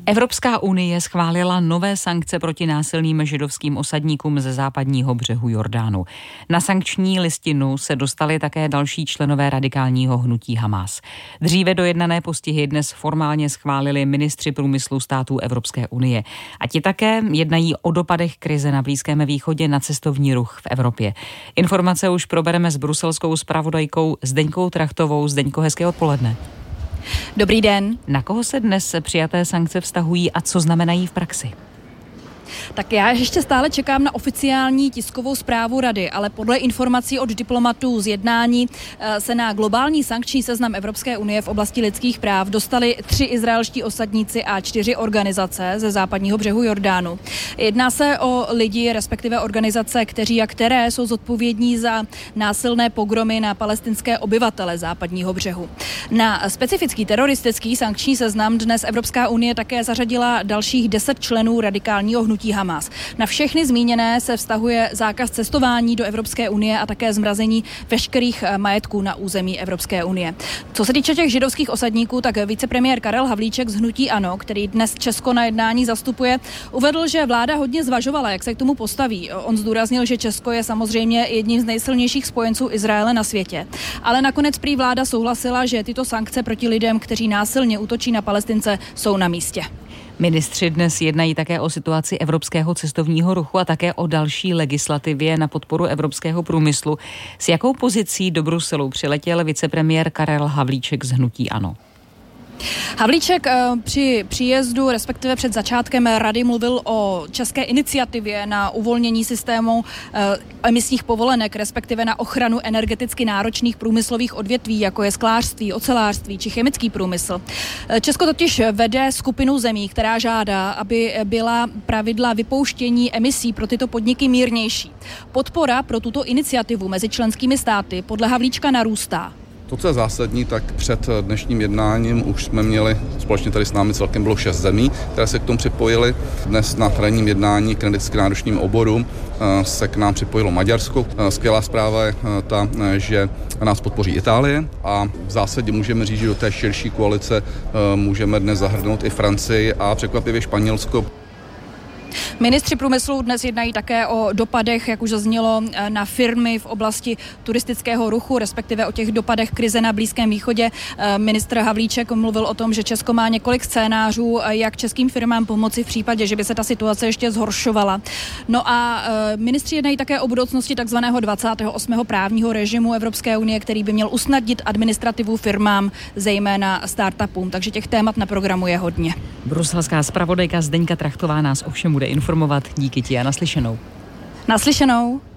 Evropská unie schválila nové sankce proti násilným židovským osadníkům ze západního břehu Jordánu. Na sankční listinu se dostali také další členové radikálního hnutí Hamas. Dříve dojednané postihy dnes formálně schválili ministři průmyslu států Evropské unie. A ti také jednají o dopadech krize na Blízkém východě na cestovní ruch v Evropě. Informace už probereme s bruselskou zpravodajkou Zdeňkou Trachtovou. Zdeňko, hezké odpoledne. Dobrý den. Na koho se dnes přijaté sankce vztahují a co znamenají v praxi? Tak já ještě stále čekám na oficiální tiskovou zprávu Rady, ale podle informací od diplomatů z jednání se na globální sankční seznam Evropské unie v oblasti lidských práv dostali 3 izraelští osadníci a 4 organizace ze západního břehu Jordánu. Jedná se o lidi, respektive organizace, kteří a které jsou zodpovědní za násilné pogromy na palestinské obyvatele západního břehu. Na specifický teroristický sankční seznam dnes Evropská unie také zařadila dalších 10 členů radikálního hnutí Hamas. Na všechny zmíněné se vztahuje zákaz cestování do Evropské unie a také zmrazení veškerých majetků na území Evropské unie. Co se týče těch židovských osadníků, tak vicepremiér Karel Havlíček z hnutí ANO, který dnes Česko na jednání zastupuje, uvedl, že vláda hodně zvažovala, jak se k tomu postaví. On zdůraznil, že Česko je samozřejmě jedním z nejsilnějších spojenců Izraele na světě. Ale nakonec prý vláda souhlasila, že tyto sankce proti lidem, kteří násilně útočí na Palestince, jsou na místě. Ministři dnes jednají také o situaci evropského cestovního ruchu a také o další legislativě na podporu evropského průmyslu. S jakou pozicí do Bruselu přiletěl vicepremiér Karel Havlíček z hnutí ANO? Havlíček při příjezdu, respektive před začátkem rady, mluvil o české iniciativě na uvolnění systému emisních povolenek, respektive na ochranu energeticky náročných průmyslových odvětví, jako je sklářství, ocelářství či chemický průmysl. Česko totiž vede skupinu zemí, která žádá, aby byla pravidla vypouštění emisí pro tyto podniky mírnější. Podpora pro tuto iniciativu mezi členskými státy podle Havlíčka narůstá. To, co je zásadní, tak před dnešním jednáním už jsme měli, společně tady s námi celkem bylo 6 zemí, které se k tomu připojily. Dnes na ranním jednání k energeticky náročným oborům se k nám připojilo Maďarsko. Skvělá zpráva je ta, že nás podpoří Itálie a v zásadě můžeme říct, že do té širší koalice můžeme dnes zahrnout i Francii a překvapivě Španělsko. Ministři průmyslu dnes jednají také o dopadech, jak už zaznělo, na firmy v oblasti turistického ruchu, respektive o těch dopadech krize na Blízkém východě. Ministr Havlíček mluvil o tom, že Česko má několik scénářů, jak českým firmám pomoci v případě, že by se ta situace ještě zhoršovala. No a ministři jednají také o budoucnosti takzvaného 28. právního režimu Evropské unie, který by měl usnadnit administrativu firmám, zejména startupům. Takže těch témat na programu je hodně. Bruselská zpravodajka Zdeňka Trachtová nás ovšem bude informovat. Díky ti a naslyšenou. Naslyšenou.